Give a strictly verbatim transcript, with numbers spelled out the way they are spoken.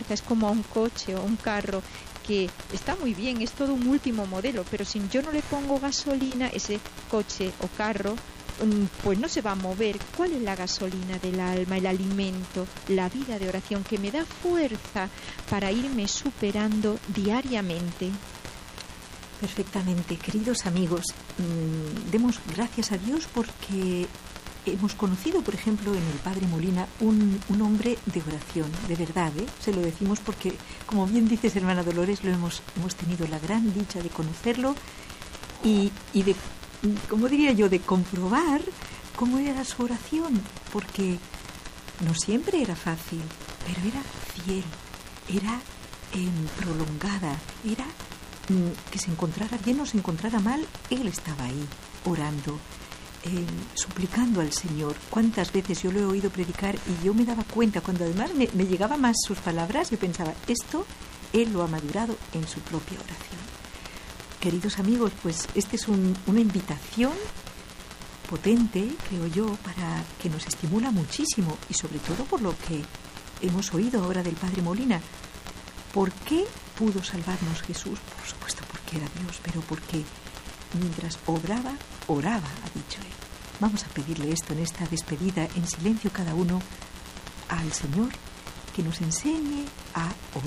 fuerza. Es como a un coche o un carro que está muy bien, es todo un último modelo, pero si yo no le pongo gasolina, ese coche o carro pues no se va a mover. ¿Cuál es la gasolina del alma, el alimento, la vida de oración que me da fuerza para irme superando diariamente? Perfectamente, queridos amigos, mmm, demos gracias a Dios porque hemos conocido, por ejemplo, en el Padre Molina un, un hombre de oración, de verdad, ¿eh? Se lo decimos porque, como bien dices, hermana Dolores, lo hemos, hemos tenido la gran dicha de conocerlo y, y de, como diría yo, de comprobar cómo era su oración, porque no siempre era fácil, pero era fiel, era eh, prolongada, era que se encontrara bien o se encontrara mal, él estaba ahí, orando, eh, suplicando al Señor. Cuántas veces yo lo he oído predicar y yo me daba cuenta, cuando además me, me llegaban más sus palabras, yo pensaba, esto él lo ha madurado en su propia oración. Queridos amigos, pues esta es un, una invitación potente, creo yo, para que nos estimula muchísimo y sobre todo por lo que hemos oído ahora del Padre Molina. ¿Por qué pudo salvarnos Jesús? Por supuesto porque era Dios, pero porque mientras obraba, oraba, ha dicho él. Vamos a pedirle esto en esta despedida, en silencio cada uno, al Señor, que nos enseñe a